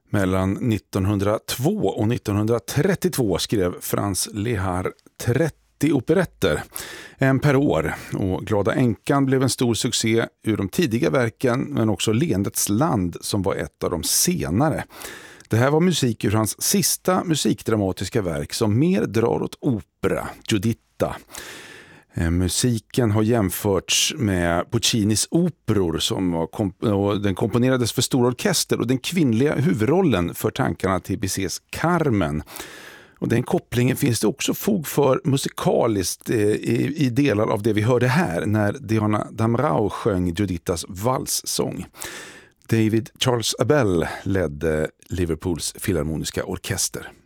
Mellan 1902 och 1932 skrev Franz Lehár 30 operetter, en per år, och Glada änkan blev en stor succé ur de tidiga verken, men också Leendets land som var ett av de senare. Det här var musik ur hans sista musikdramatiska verk som mer drar åt opera, Giuditta. Musiken har jämförts med Puccinis operor och den komponerades för stor orkester, och den kvinnliga huvudrollen för tankarna till Bizets Carmen. Och den kopplingen finns det också fog för musikaliskt i delar av det vi hörde här när Diana Damrau sjöng Giudittas valssång. David Charles Abell ledde Liverpools filharmoniska orkester.